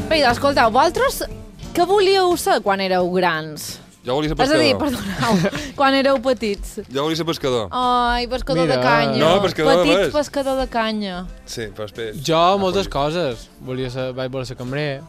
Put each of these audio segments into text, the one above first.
Bé, escolteu, vosaltres què volíeu ser quan éreu grans? Jo volia ser És a pescador. dir, perdoneu, quan éreu petits. Jo volia ser pescador. Ai, pescador de canya. No, pescador, Petit ves? pescador de canya. Sí, però espera. Jo, moltes coses. Vaig voler ser cambrer.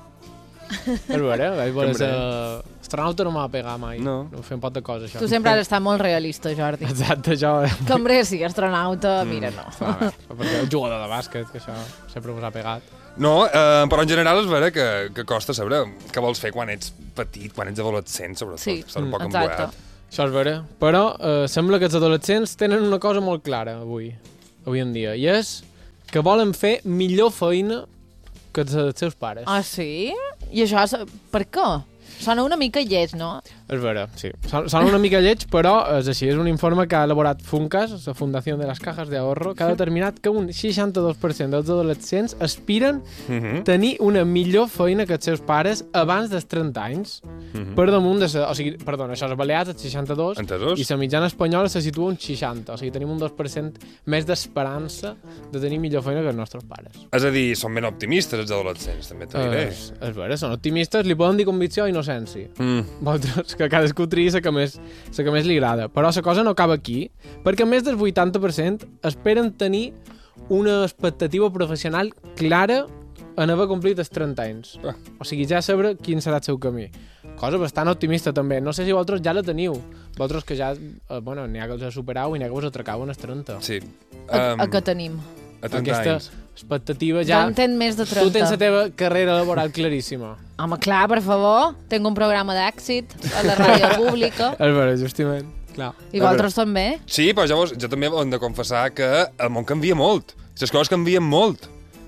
Per veure, vaig voler ser... Astronauta no m'ha pegat mai. No. Fer un pot de coses, això. Tu sempre has estat molt realista, Jordi. Exacte, jo... Cambrer sí, astronauta, mira, no. Perquè el jugador de bàsquet, que això sempre us ha pegat. No, però en general és vera que costa saber què vols fer quan ets petit, quan ets adolescent, sobretot. Sí, Estàs un poc exacte. embuat. Això és vera. Però sembla que els adolescents tenen una cosa molt clara avui en dia, i és que volen fer millor feina que els seus pares. Ah, sí? I això, per què? Sona una mica lleig, no? És vera, sí. Sona una mica lleig, però és així. És un informe que ha elaborat Funcas, la Fundació de les Cajas de Ahorro, que ha determinat que un 62% dels adolescents aspiren tenir una millor feina que els seus pares abans dels 30 anys. Per damunt de... O sigui, perdona, això és a Balears, el 62, Entesos? i la mitjana espanyola se situa un 60. O sigui, tenim un 2% més d'esperança de tenir millor feina que els nostres pares. És a dir, són ben optimistes els adolescents, també t'ho diré. És vera, són optimistes, li poden dir convicció o innocència. Vosaltres, que cadascú triï la que més li agrada. Però la cosa no acaba aquí, perquè més del 80% esperen tenir una expectativa professional clara en haver complit els 30 anys. O sigui, ja saber quin serà el seu camí. Cosa bastant optimista, també. No sé si vosaltres ja la teniu. Vosaltres que ja, n'hi ha que us ha superau i n'hi ha que us atracau en els 30. Sí. A què tenim? A 30 Aquesta anys. expectativa Ja ja... en tens més de 30. Tu tens la teva carrera laboral claríssima. Home, clar, per favor. Tinc un programa d'èxit a la ràdio pública. És vera, justament. Clar. I vosaltres també? Sí, però llavors jo també hem de confessar que el món canvia molt. Les coses canvien molt.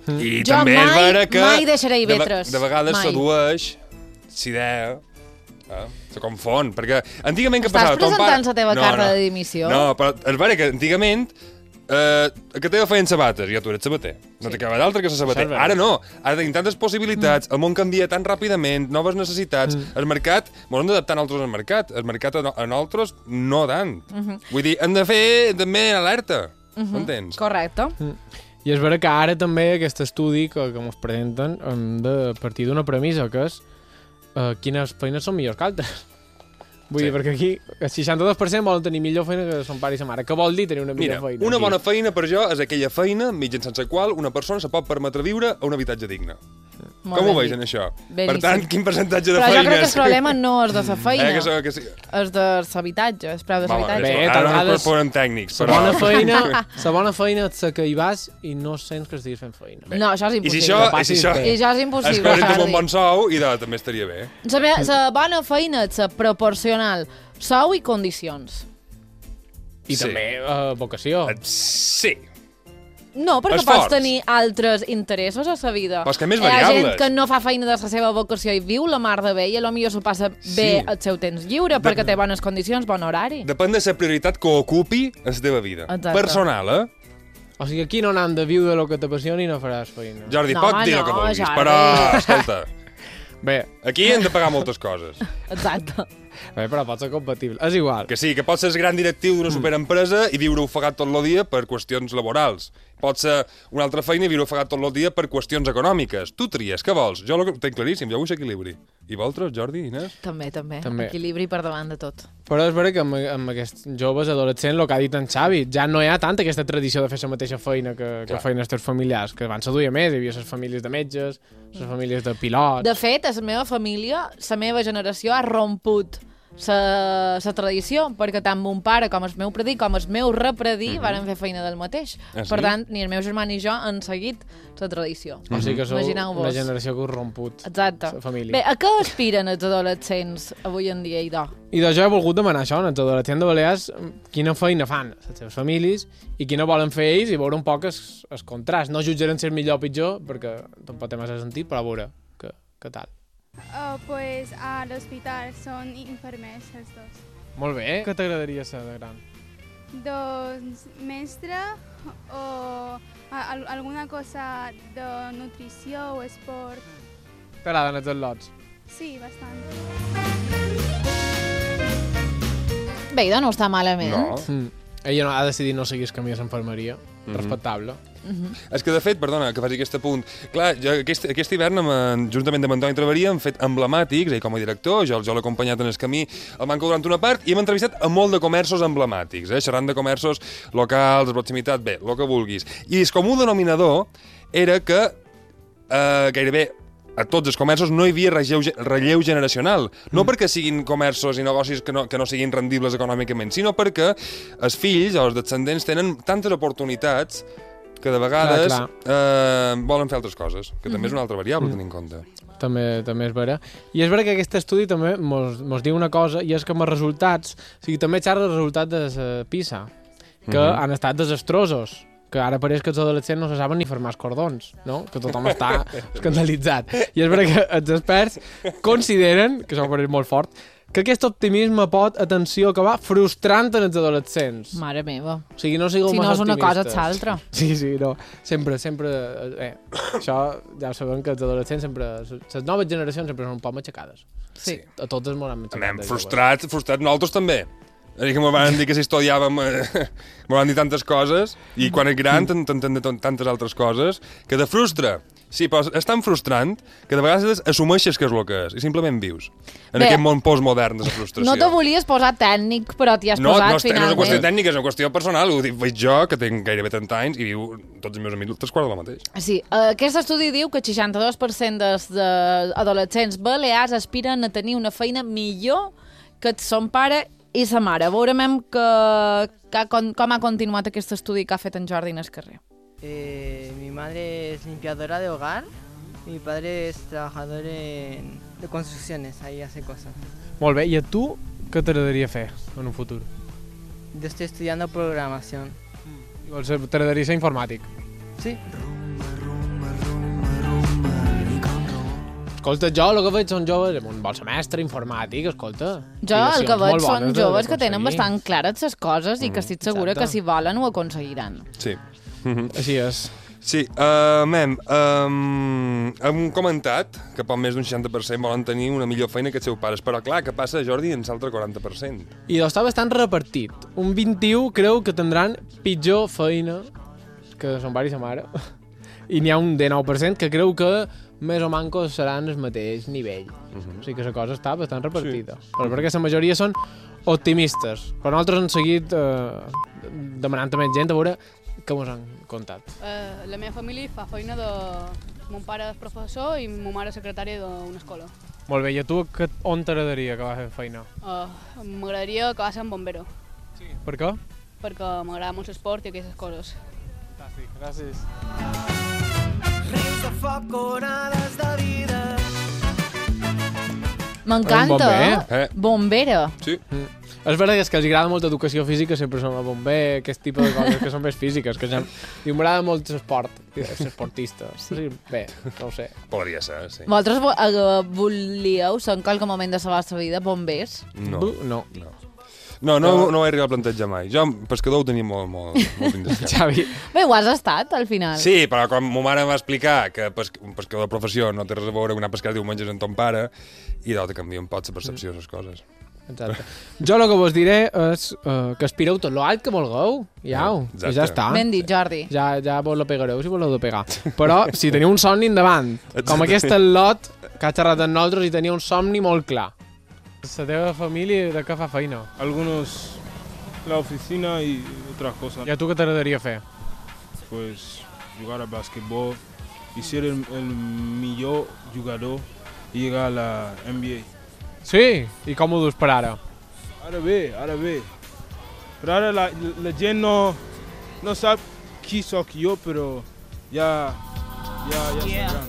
I Jo també és vera que mai deixaré IB3. de vegades Mai. sedueix l'idea, se confon, perquè antigament què Estàs passava? Ton presentant la teva carta no. de dimissió? No, però és vera que antigament que teva feien sabates, ja tu eres sabater. No te quedava d'altre que ser sabater. Això és vera. Ara no, ara tenim tantes possibilitats, el món canvia tan ràpidament, noves necessitats, el mercat, ens hem d'adaptar a nosaltres al mercat, el mercat a nosaltres no tant. Vull dir, hem de fer també alerta, m'entens? Correcte. I és vera que ara també aquest estudi que ens presenten hem de partir d'una premissa, que és quines feines són millors que altres. Vull dir, perquè aquí el 62% volen tenir millor feina que son pare i sa mare. Què vol dir tenir una millor Mira, feina? una bona feina per jo és aquella feina mitjançant la qual una persona se pot permetre viure a un habitatge digne. Molt Com ho ben veus dit. en això? Beníssim. Per tant, quin percentatge de Però jo feines... crec que el problema no és de la feina, que sí. és de l'habitatge, el preu de l'habitatge. Bé, ara no vegades- ens ponen tècnics, La però... bona feina és la que hi vas i no sents que estiguis fent feina. No, això és I si impossible. això... I si això... Bé. I això és Es impossible, presenta amb un Jordi. bon sou i també estaria bé. La bona feina és la proporcional. Sou i condicions. I Sí. també vocació. Sí. No, perquè Esforç. pots tenir altres interessos a la vida. Però és que més Hi ha gent variables. que no fa feina de la seva vocació i viu la mar de bé i potser s'ho passa bé Sí. el seu temps lliure perquè té bones condicions, bon horari. Depèn de la prioritat que ocupi la teva vida. Exacte. Personal, O sigui, aquí no n'han de viure el que t'apassioni i no faràs feina. Jordi, No, pot home, dir el no, que vulguis, Jordi. però, escolta, Bé, aquí hem de pagar moltes coses. Exacte. però pot ser compatible. És igual. Que sí, que pots ser el gran directiu d'una superempresa i viure ofegat tot el dia per qüestions laborals. Pot ser una altra feina i viure ofegat tot el dia per qüestions econòmiques. Tu tries, què vols? Jo ho tinc claríssim, jo vull equilibri. I vosaltres, Jordi, Inés? També. També. Equilibri per davant de tot. Però és vera que amb aquests joves adolescents, el que ha dit en Xavi, ja no hi ha tanta aquesta tradició de fer la mateixa feina que feien els teus familiars, que abans se duia més, hi havia les famílies de metges, les famílies de pilots... De fet, a la meva família, la meva generació ha romput la tradició, perquè tant mon pare com el meu predí com el meu repredí varen fer feina del mateix. Ah, sí? Per tant, ni el meu germà ni jo han seguit la tradició. O sigui que sou Imagineu-vos. una generació que us romput Exacte. la família. Bé, a què aspiren els adolescents avui en dia, Idò? I doncs jo he volgut demanar això, als adolescents de Balears, quina feina fan les seves famílies i quina volen fer ells i veure un poc el contrast. No jutjarem si és millor o pitjor, perquè tampoc té massa sentit, però a veure què tal. Pues a l'hospital són infermers els dos. Molt bé. Què t'agradaria ser de gran? Doncs mestre o alguna cosa de nutrició o esport. T'agraden els al·lots? Sí, bastant. Bé, Idò no està malament. No. Ella no ha decidit no seguir el camí a l'infermeria. Respectable. És que, de fet, perdona, que faci aquest apunt. Clar, jo aquest hivern, juntament amb Antoni Traveria, hem fet emblemàtics, ell com a director, jo l'he acompanyat en el camí al Manco durant una part, i hem entrevistat a molt de comerços emblemàtics, xerrant de comerços locals, de proximitat, bé, el que vulguis. I el comú denominador era que gairebé a tots els comerços no hi havia relleu generacional. No perquè siguin comerços i negocis que no siguin rendibles econòmicament, sinó perquè els fills o els descendents tenen tantes oportunitats que de vegades volen fer altres coses, que també és una altra variable a tenir en compte. També és vera. I és vera que aquest estudi també mos diu una cosa, i és que amb els resultats, o sigui, també xerra els resultats de PISA, que han estat desastrosos, que ara pareix que els adolescents no se saben ni formar els cordons, no? Que tothom està escandalitzat. I és vera que els experts consideren, que això pareix molt fort, que aquest optimisme pot, atenció, acabar frustrant en els adolescents. Mare meva. O sigui, no sigueu si massa no és una cosa, optimistes. és l'altra. Sí, no. Sempre... això ja sabem que els adolescents sempre... Les noves generacions sempre són un poc matxacades. Sí. A totes m'ho han matxacat. Anem frustrats nosaltres també. Que m'ho van dir que si estudiàvem m'ho van dir tantes coses i quan ets gran t'entén de tantes altres coses que te frustra. Sí, però és tan frustrant que de vegades assumeixes que és el que és i simplement vius en aquest món postmodern de la frustració. No te volies posar tècnic, però t'hi has posat finalment. No és una qüestió tècnica, és una qüestió personal. Ho veig jo, que tinc gairebé 30 anys i viu tots els meus amics 3 quarts de la mateix. Sí, aquest estudi diu que el 62% dels adolescents balears aspiren a tenir una feina millor que son pare i sa mare. Veurem com ha continuat aquest estudi que ha fet en Jordi en el carrer. Mi madre es limpiadora de hogar, mi padre es trabajador de construcciones, ahí hace cosas. Molt bé, i a tu què t'agradaria fer en un futur? Yo estoy estudiando programación. T'agradaria ser informàtic? Sí. Escolta, jo el que veig són joves amb un bon semestre informàtic, escolta. Jo el que veig són joves que tenen d'aconseguir. bastant clares les coses i que estic segura que si volen ho aconseguiran. Sí. Així és. Sí, hem comentat que poc més d'un 60% volen tenir una millor feina que els seus pares, però clar, què passa, Jordi, en l'altre 40%? I està bastant repartit. Un 21 creu que tindran pitjor feina que son pare i sa mare. I n'hi ha un 19% que creu que més o manco seran el mateix nivell. O sigui que la cosa està bastant repartida. Sí. Però perquè la majoria són optimistes. Però nosaltres hem seguit demanant també gent a veure què mos han contat. La meva família fa feina de... Mon pare és professor i ma mare és secretària d'una escola. Molt bé, i a tu on t'agradaria que vas fer feina? M'agradaria que va ser un bombero, Sí. Per què? perquè m'agrada molt l'esport i aquestes coses. Fantàstic, gràcies. Rius de foc, onades de vida. M'encanta, bomber, bombera. Sí. És veritat que els agrada molt educació física, sempre són el bomber, aquest tipus de coses que són més físiques, que ja... I m'agrada molt l'esport, l'esportista. Sí. Bé, no ho sé. Podria ser, sí. Vosaltres volíeu ser en qualque moment de la vostra vida bombers? No. No. No he arribat a plantejar mai. Jo, pescador, ho tenia molt indescat. Xavi. Bé, ho has estat, al final. Sí, però quan ma mare em va explicar que un pescador de professió no té res a veure amb anar a pescar diumenges amb ton pare, i te canvia un poc la percepció de les coses. Exacte. Jo el que vos diré és que aspireu tot lo alt que vulgueu, iau, i ja està. Ben dit, Jordi. Ja vos la pegareu si voleu de pegar. Però si teniu un somni endavant, com aquest lot que ha xerrat amb nosaltres i tenia un somni molt clar. La teva família de què fa feina? Algunos la oficina y otras cosas. I a tu què t'agradaria fer? Pues jugar a básquetbol y ser el millor jugador y llegar a la NBA. Sí? I com ho dus per ara? Ara bé. Però ara la gent no sap qui sóc jo, però ja sabran.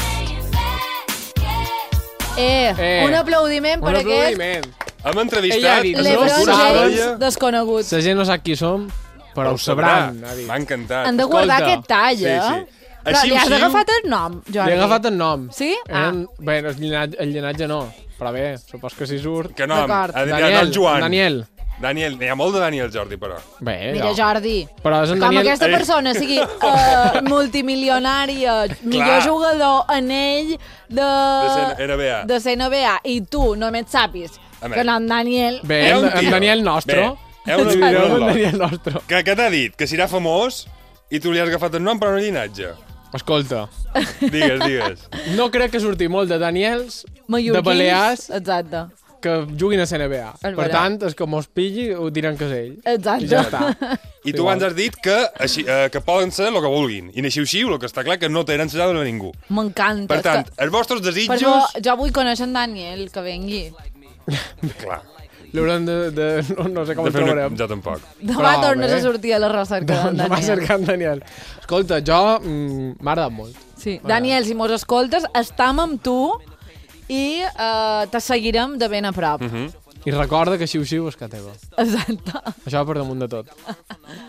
Un aplaudiment per aquest Hem entrevistat... Ella ha dit, LeBron no James desconegut. La gent no sap qui som, però ho sabran. M'ha encantat. Han de guardar Escolta. aquest tall, Sí, sí. Però Així li has o així- agafat el nom, Jordi. Li he agafat el nom. Sí? Bé, el llinatge no, però bé, supos que si surt... Que no, D'acord. ha dit el Joan. Daniel. N'hi ha molt de Daniel, Jordi, però. Bé, Mira, jo. Jordi, Però és en com Daniel... aquesta persona sigui multimilionària, millor jugador en ell de NBA. de CNBA i tu només sàpis A que no en Daniel... Bé, Era un en tio. Daniel nostre. Bé, Una Direu lot. Daniel Nostro. Que t'ha dit? Que serà famós i tu li has agafat el nom per un llinatge. Escolta, Digues. no crec que surti molt de Daniels, Mallorquins, de Balears, exacte. que juguin a CNBA. És Per veritat. tant, és que mos pilli, ho diran que és ell. Exacte. I ja està. I tu abans has dit que, que poden ser el que vulguin. I així, el que està clar que no tenen cesada de ningú. M'encanta. Per tant, els vostres Però desitjos... jo vull conèixer en Daniel, que vengui. Clar, L'hauran no sé com de el fer una... trobarem. Jo tampoc. Demà Però tornes bé. a sortir a la recerca d'en Demà Daniel. cercant Daniel. Escolta, jo m'ha agradat molt. Sí. Daniel, si mos escoltes, estam amb tu i te seguirem de ben a prop. I recorda que xiu-xiu és que teva. Exacte. Això per damunt de tot.